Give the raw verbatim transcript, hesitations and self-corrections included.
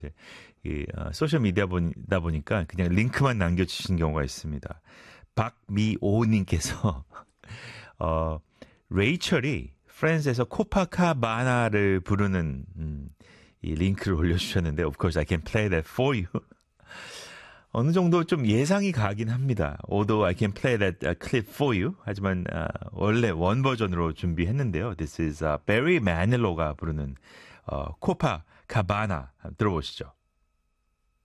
네, 이 어, 소셜 미디어 보다 보니까 그냥 링크만 남겨주신 경우가 있습니다. 박미오님께서 어, 레이첼이 프렌즈에서 코파카바나를 부르는 음, 이 링크를 올려주셨는데, of course I can play that for you. 어느 정도 좀 예상이 가긴 합니다. Although I can play that uh, clip for you. 하지만 uh, 원래 원 버전으로 준비했는데요. This is uh, Barry Manilow가 부르는 어, 코파카바나 들어보시죠.